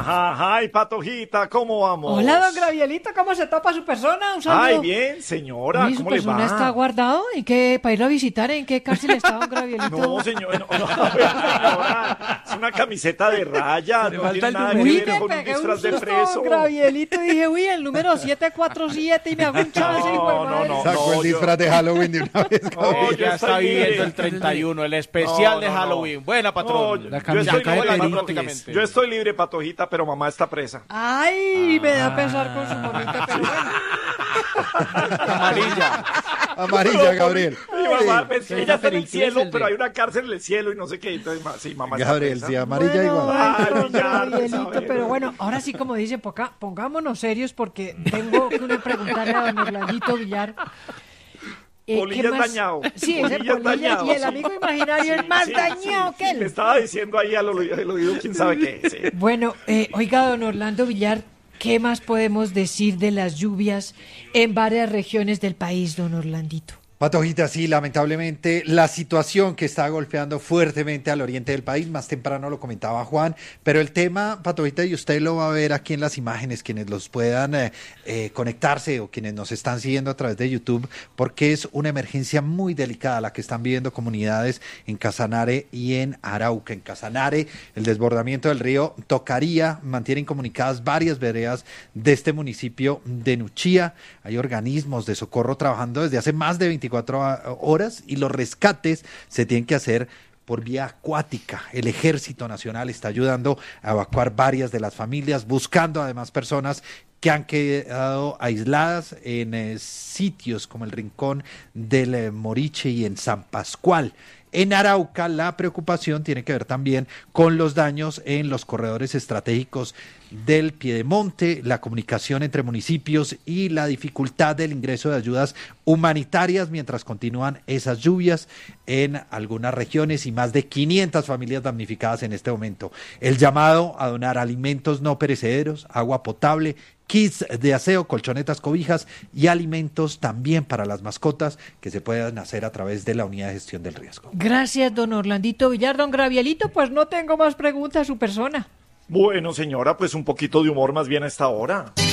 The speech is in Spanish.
Ay, Patojita, ¿cómo vamos? Hola, don Gravielito, ¿cómo se topa su persona? Un saludo. Ay, bien, señora, Uy, ¿cómo ¿su le va? persona está guardado? ¿En qué, para irlo a visitar? ¿En qué cárcel está don Gravielito? No, señor, señora, es una camiseta de raya, no tiene nada que Uy, ver me con un pegué un disfraz de susto, preso. don Gravielito, y dije, uy, el número 747, y me hago un chance, hijo de madre. no. Sacó el disfraz de Halloween de una vez. No, yo Ya está estoy viviendo libre. el 31, el especial de Halloween. Buena, patrón. No, La yo estoy camiseta de libre, Pericles. yo estoy libre, Patojita, pero mamá está presa. Ay, me da pesar con su mamita, pero bueno. Amarilla. Amarilla, Gabriel. Mi mamá, Sí. pues, ella está en el cielo, pero hay una cárcel en el cielo y no sé qué. Entonces, sí, mamá está Gabriel, presa. sí, amarilla Bueno, igual. ay, don Ay, ya, Gabrielito, pues, a ver. pero bueno, ahora sí, como dicen, pongámonos serios porque tengo que preguntarle a don Orlandito Villar. ¿qué Polilla más? dañado. Sí, ese Polilla Polilla dañado. y el amigo imaginario es más dañado que él. Me estaba diciendo ahí al oído, quién sabe qué. Sí. Bueno, oiga, don Orlando Villar, ¿qué más podemos decir de las lluvias en varias regiones del país, don Orlandito? Patojita, sí, lamentablemente la situación que está golpeando fuertemente al oriente del país, más temprano lo comentaba Juan, pero el tema, Patojita, y usted lo va a ver aquí en las imágenes, quienes los puedan conectarse o quienes nos están siguiendo a través de YouTube, porque es una emergencia muy delicada la que están viviendo comunidades en Casanare y en Arauca. En Casanare, el desbordamiento del río Tocaría mantiene incomunicadas varias veredas de este municipio de Nuchía. Hay organismos de socorro trabajando desde hace más de 24 horas y los rescates se tienen que hacer por vía acuática. El Ejército Nacional está ayudando a evacuar varias de las familias, buscando además personas que han quedado aisladas en sitios como el Rincón del Moriche y en San Pascual. En Arauca, la preocupación tiene que ver también con los daños en los corredores estratégicos del Piedemonte, la comunicación entre municipios y la dificultad del ingreso de ayudas humanitarias mientras continúan esas lluvias en algunas regiones y más de 500 familias damnificadas en este momento. El llamado a donar alimentos no perecederos, agua potable, kits de aseo, colchonetas, cobijas y alimentos también para las mascotas que se puedan hacer a través de la unidad de gestión del riesgo. Gracias, don Orlandito Villar. Don Gravielito, pues no tengo más preguntas a su persona. Bueno, señora, pues un poquito de humor más bien a esta hora.